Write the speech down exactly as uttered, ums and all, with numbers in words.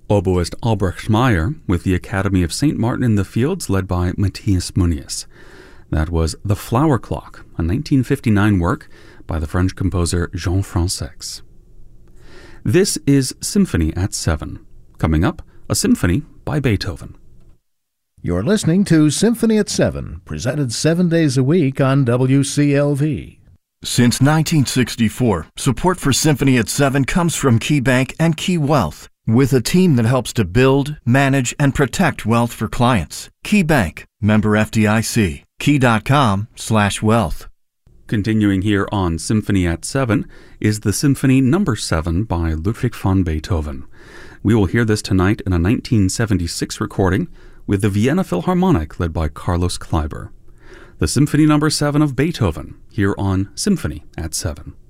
Oboist Albrecht Meyer with the Academy of Saint Martin in the Fields led by Matthias Muniz. That was The Flower Clock, a nineteen fifty-nine work by the French composer Jean Fransex. This is Symphony at seven. Coming up, a symphony by Beethoven. You're listening to Symphony at seven, presented seven days a week on W C L V. Since nineteen sixty-four, support for Symphony at seven comes from KeyBank and Key Wealth, with a team that helps to build, manage, and protect wealth for clients. KeyBank, member F D I C, key.com slash wealth. Continuing here on Symphony at seven is the Symphony Number seven by Ludwig van Beethoven. We will hear this tonight in a nineteen seventy-six recording with the Vienna Philharmonic led by Carlos Kleiber. The Symphony Number seven of Beethoven, here on Symphony at seven.